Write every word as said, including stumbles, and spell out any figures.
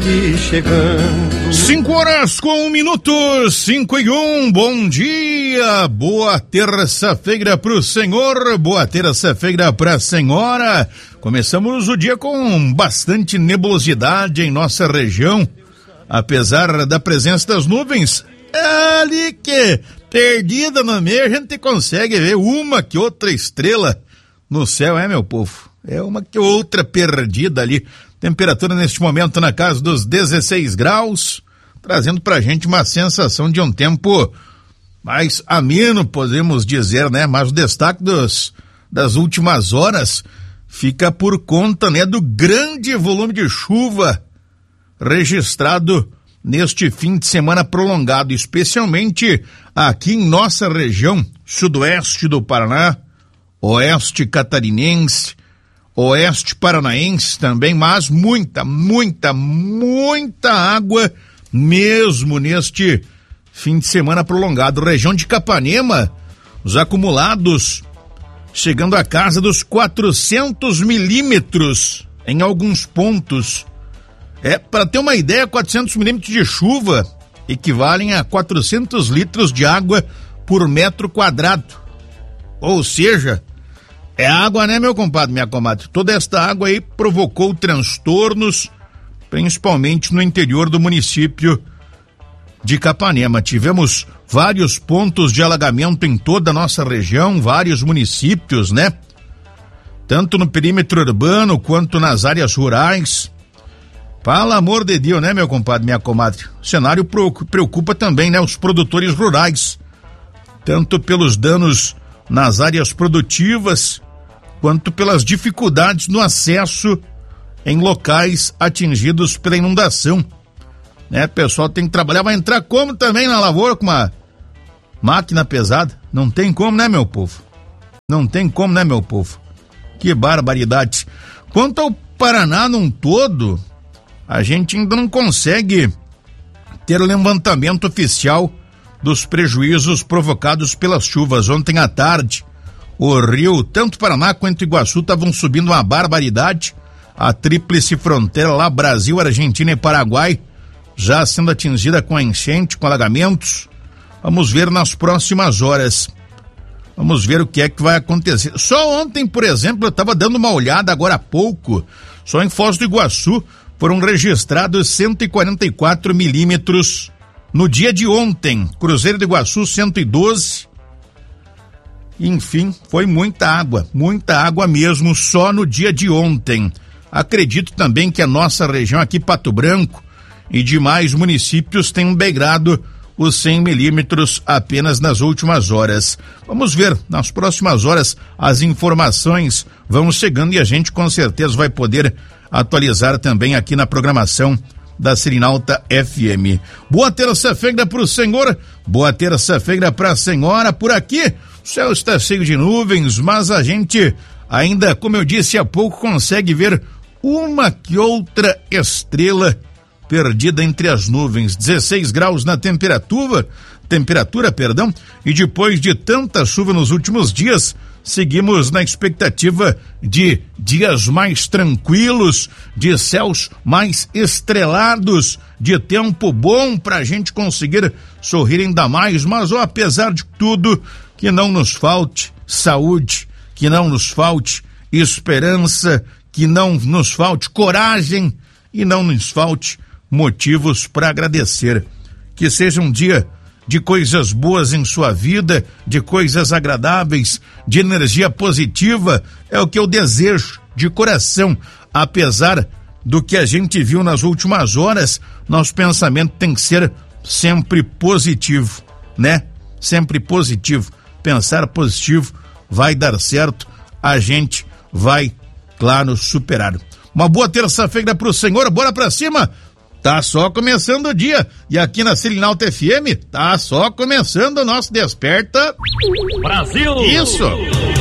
chegando. Cinco horas com um minuto, cinco e um, bom dia, boa terça-feira pro senhor, boa terça-feira pra senhora. Começamos o dia com bastante nebulosidade em nossa região, apesar da presença das nuvens, é ali que, perdida no meio, a gente consegue ver uma que outra estrela no céu, é, meu povo? É uma que outra perdida ali. Temperatura neste momento na casa dos dezesseis graus, trazendo pra gente uma sensação de um tempo mais ameno, podemos dizer, né? Mas o destaque dos, das últimas horas fica por conta, né, do grande volume de chuva registrado neste fim de semana prolongado, especialmente aqui em nossa região, sudoeste do Paraná, oeste catarinense, oeste paranaense também, mas muita, muita, muita água mesmo neste fim de semana prolongado. Região de Capanema, os acumulados chegando à casa dos quatrocentos milímetros em alguns pontos. É, para ter uma ideia, quatrocentos milímetros de chuva equivalem a quatrocentos litros de água por metro quadrado. Ou seja, é água, né, meu compadre, minha comadre? Toda esta água aí provocou transtornos, principalmente no interior do município de Capanema. Tivemos vários pontos de alagamento em toda a nossa região, vários municípios, né? Tanto no perímetro urbano quanto nas áreas rurais. Pelo amor de Deus, né, meu compadre, minha comadre? O cenário preocupa também, né, os produtores rurais, tanto pelos danos nas áreas produtivas, quanto pelas dificuldades no acesso em locais atingidos pela inundação. Né, o pessoal tem que trabalhar, vai entrar como também na lavoura com uma máquina pesada? Não tem como, né, meu povo? Não tem como, né, meu povo? Que barbaridade. Quanto ao Paraná num todo, a gente ainda não consegue ter o levantamento oficial dos prejuízos provocados pelas chuvas. Ontem à tarde, o rio, tanto Paraná quanto Iguaçu, estavam subindo uma barbaridade. A tríplice fronteira lá, Brasil, Argentina e Paraguai, já sendo atingida com a enchente, com alagamentos. Vamos ver nas próximas horas. Vamos ver o que é que vai acontecer. Só ontem, por exemplo, eu estava dando uma olhada agora há pouco, só em Foz do Iguaçu foram registrados cento e quarenta e quatro milímetros no dia de ontem. Cruzeiro do Iguaçu, cento e doze. Enfim, foi muita água, muita água mesmo só no dia de ontem. Acredito também que a nossa região aqui, Pato Branco, e demais municípios tenham beirado os cem milímetros apenas nas últimas horas. Vamos ver, nas próximas horas as informações vão chegando e a gente com certeza vai poder atualizar também aqui na programação da Serenalta F M. Boa terça-feira pro senhor, boa terça-feira pra senhora. Por aqui, o céu está cheio de nuvens, mas a gente ainda, como eu disse há pouco, consegue ver uma que outra estrela perdida entre as nuvens. dezesseis graus na temperatura, temperatura, perdão, e depois de tanta chuva nos últimos dias, seguimos na expectativa de dias mais tranquilos, de céus mais estrelados, de tempo bom para a gente conseguir sorrir ainda mais, mas ó, apesar de tudo, que não nos falte saúde, que não nos falte esperança, que não nos falte coragem e não nos falte motivos para agradecer. Que seja um dia de coisas boas em sua vida, de coisas agradáveis, de energia positiva, é o que eu desejo de coração. Apesar do que a gente viu nas últimas horas, nosso pensamento tem que ser sempre positivo, né? Sempre positivo. Pensar positivo vai dar certo, a gente vai, claro, superar. Uma boa terça-feira pro senhor, bora pra cima! Tá só começando o dia, e aqui na Serenalta F M, tá só começando o nosso Desperta Brasil! Isso!